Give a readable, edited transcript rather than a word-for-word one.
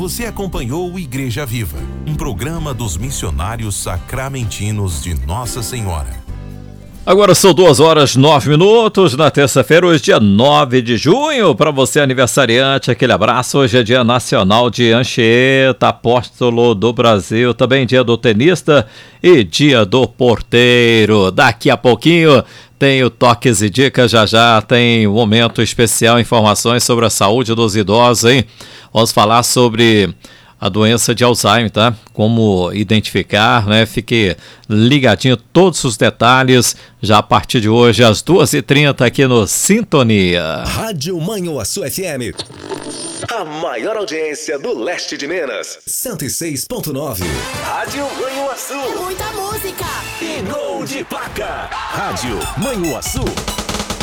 Você acompanhou o Igreja Viva, um programa dos missionários sacramentinos de Nossa Senhora. Agora são 2h09 na terça-feira, hoje dia 9 de junho. Para você aniversariante, aquele abraço. Hoje é dia nacional de Anchieta, apóstolo do Brasil. Também dia do tenista e dia do porteiro. Daqui a pouquinho tem o Toques e Dicas, já tem um momento especial, informações sobre a saúde dos idosos, hein? Vamos falar sobre a doença de Alzheimer, tá? Como identificar, né? Fique ligadinho, todos os detalhes, já a partir de hoje, às 2h30, aqui no Sintonia. Rádio Manhuaçu FM. A maior audiência do leste de Minas. 106.9. Rádio Manhuaçu. Muita música. E gol de placa. Rádio Manhuaçu.